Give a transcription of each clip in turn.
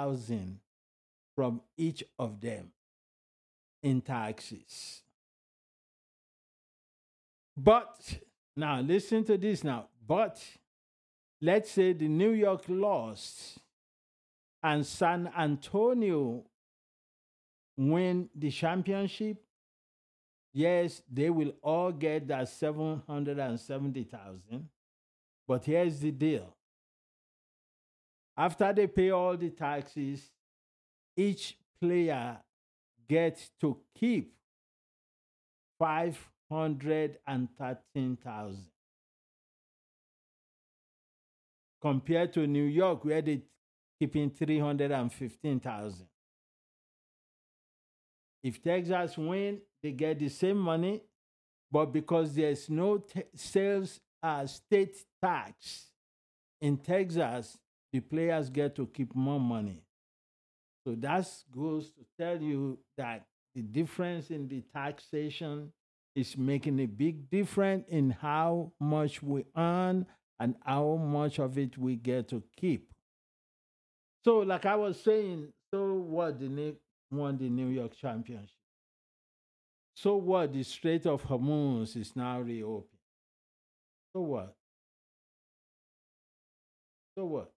70,000 from each of them in taxes. But now listen to this now. But let's say the New York lost and San Antonio win the championship. Yes, they will all get that 770,000. But here's the deal. After they pay all the taxes, each player gets to keep 513,000. Compared to New York, where they keeping 315,000. If Texas win, they get the same money, but because there's no sales state tax in Texas, the players get to keep more money. So that goes to tell you that the difference in the taxation is making a big difference in how much we earn and how much of it we get to keep. So, like I was saying, so what? The Knicks won the New York championship. So what? The Strait of Hormuz is now reopened. So what? So what?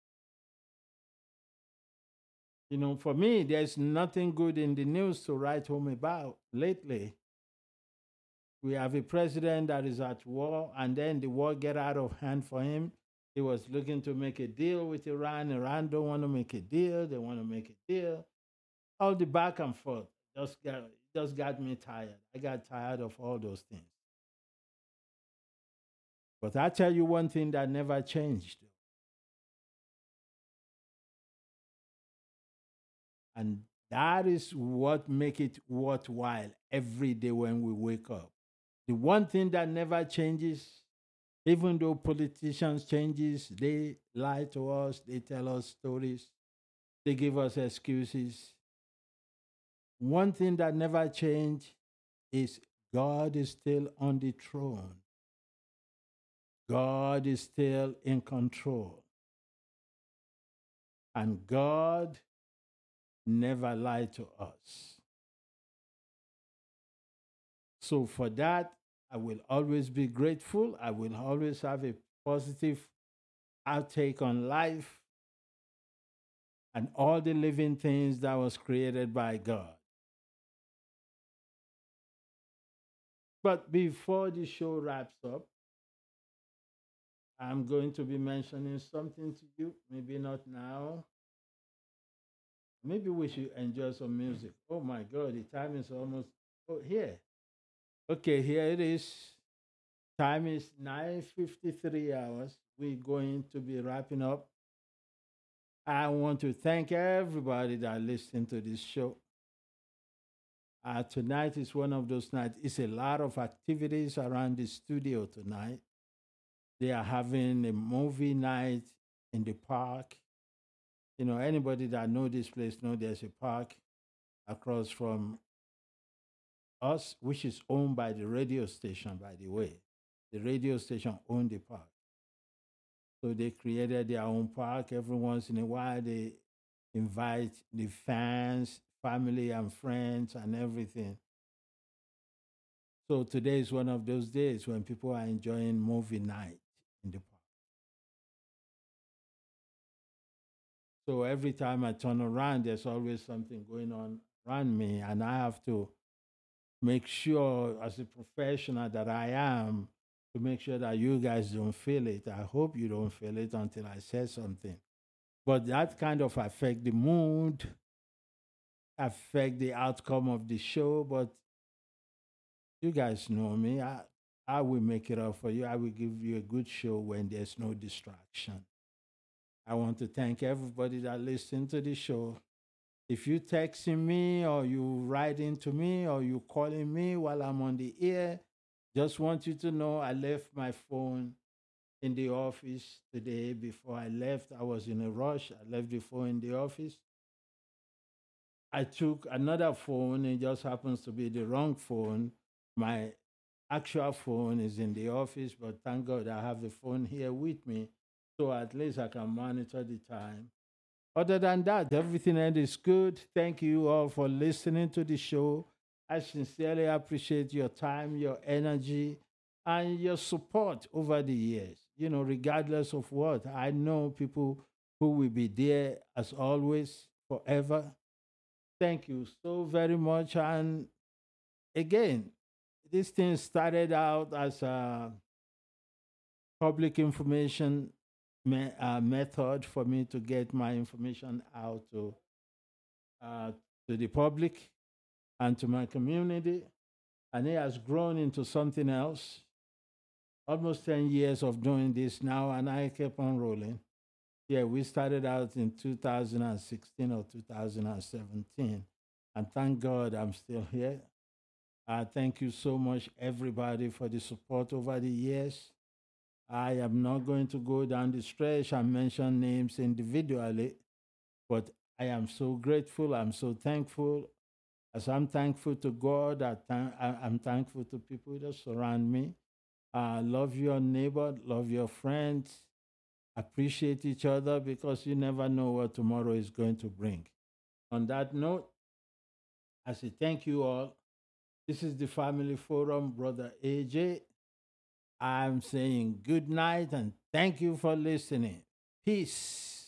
You know, for me, there's nothing good in the news to write home about lately. We have a president that is at war, and then the war get out of hand for him. He was looking to make a deal with Iran. Iran don't want to make a deal. They want to make a deal. All the back and forth just got me tired. I got tired of all those things. But I tell you one thing that never changed. And that is what make it worthwhile every day when we wake up. The one thing that never changes, even though politicians changes, they lie to us, they tell us stories, they give us excuses. One thing that never changed is God is still on the throne. God is still in control. And God never lied to us. So for that, I will always be grateful. I will always have a positive outtake on life and all the living things that was created by God. But before the show wraps up, I'm going to be mentioning something to you. Maybe not now. Maybe we should enjoy some music. Oh my God, the time is almost here. Okay, here it is. Time is 9:53 hours. We're going to be wrapping up. I want to thank everybody that listened to this show. Tonight is one of those nights. It's a lot of activities around the studio tonight. They are having a movie night in the park. You know, anybody that know this place know there's a park across from us, which is owned by the radio station, by the way. The radio station owned the park. So they created their own park. Every once in a while, they invite the fans, family, and friends, and everything. So today is one of those days when people are enjoying movie night in the park. So every time I turn around, there's always something going on around me, and I have to make sure, as a professional that I am, to make sure that you guys don't feel it. I hope you don't feel it until I say something. But that kind of affect the mood, affect the outcome of the show. But you guys know me. I will make it up for you. I will give you a good show when there's no distraction. I want to thank everybody that listened to the show. If you texting me or you writing to me or you calling me while I'm on the air, just want you to know I left my phone in the office today. Before I left, I was in a rush. I left the phone in the office. I took another phone. It just happens to be the wrong phone. My actual phone is in the office, but thank God I have the phone here with me. So at least I can monitor the time. Other than that, everything else is good. Thank you all for listening to the show. I sincerely appreciate your time, your energy, and your support over the years. Regardless of what, I know people who will be there as always, forever. Thank you so very much. And again, this thing started out as a public information method for me to get my information out uh, to the public and to my community. And it has grown into something else. Almost 10 years of doing this now, and I kept on rolling. Yeah, we started out in 2016 or 2017. And thank God I'm still here. Thank you so much, everybody, for the support over the years. I am not going to go down the stretch and mention names individually, but I am so grateful. I'm so thankful. As I'm thankful to God, I'm thankful to people that surround me. Love your neighbor, love your friends, appreciate each other because you never know what tomorrow is going to bring. On that note, I say thank you all. This is the Family Forum, Brother AJ. I'm saying good night and thank you for listening. Peace.